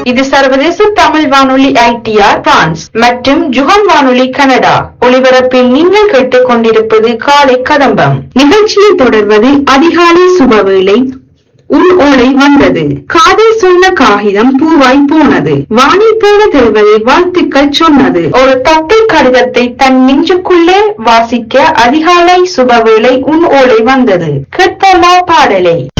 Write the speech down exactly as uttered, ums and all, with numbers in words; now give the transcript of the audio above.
இது சர்வதேச தமிழ் வானொலி ஐடிஆர் பிரான்ஸ் மற்றும் ஜுகம் வானொலி கனடா ஒளிபரப்பில் நீங்கள் கேட்டுக் கொண்டிருப்பது காலை கதம்பம். நிகழ்ச்சியில் தொடர்வது அதிகாலை சுபவேளை. உள் ஓலை வந்தது, காதல் சொன்ன காகிதம் பூவாய் போனது, வானில் போன தேவதை வாழ்த்துக்கள் சொன்னது. ஒரு தட்டை கடிதத்தை தன் நெஞ்சுக்குள்ளே வாசிக்க அதிகாலை சுபவேளை உள் ஓலை வந்தது. கேட்போமா பாடலை?